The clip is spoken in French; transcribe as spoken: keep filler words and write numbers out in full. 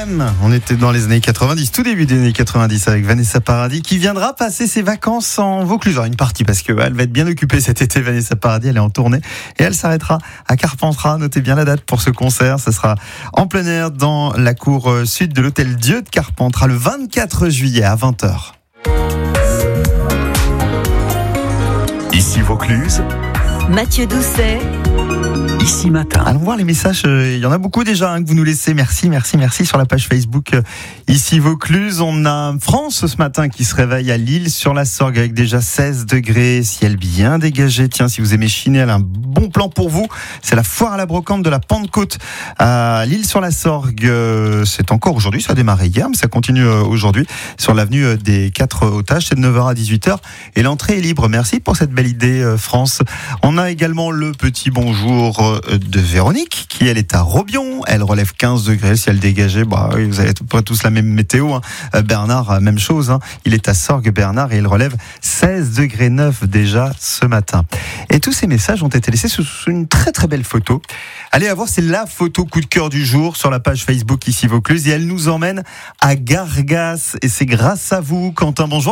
M. On était dans les années quatre-vingt-dix, tout début des années quatre-vingt-dix avec Vanessa Paradis qui viendra passer ses vacances en Vaucluse. Alors, une partie parce qu'elle va être bien occupée cet été. Vanessa Paradis, elle est en tournée et elle s'arrêtera à Carpentras. Notez bien la date pour ce concert. Ce sera en plein air dans la cour sud de l'hôtel Dieu de Carpentras le vingt-quatre juillet à vingt heures. Ici Vaucluse, Mathieu Doucet. Ici Matin. Allons voir les messages, il y en a beaucoup déjà hein, que vous nous laissez, merci, merci, merci sur la page Facebook euh, Ici Vaucluse. On a France ce matin qui se réveille à Lille sur la Sorgue avec déjà seize degrés, ciel bien dégagé. Tiens, si vous aimez chiner, elle a un bon plan pour vous, c'est la foire à la brocante de la Pentecôte à Lille sur la Sorgue. Euh, c'est encore aujourd'hui, ça a démarré hier, mais ça continue euh, aujourd'hui sur l'avenue des quatre Otages, c'est de neuf heures à dix-huit heures et l'entrée est libre. Merci pour cette belle idée euh, France. On a également le petit bonjour euh, de Véronique qui elle est à Robion, elle relève quinze degrés, ciel dégagé. Bah oui, vous avez à peu près tous la même météo hein. Bernard, même chose hein. Il est à Sorgue Bernard et il relève seize degrés neuf déjà ce matin. Et tous ces messages ont été laissés sous une très très belle photo. Allez à voir, c'est la photo coup de cœur du jour sur la page Facebook Ici Vaucluse et elle nous emmène à Gargas et c'est grâce à vous Quentin. Bonjour.